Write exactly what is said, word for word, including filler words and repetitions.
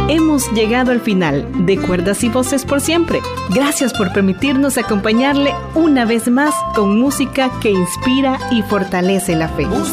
Hemos llegado al final de Cuerdas y Voces por Siempre. Gracias por permitirnos acompañarle una vez más con música que inspira y fortalece la fe.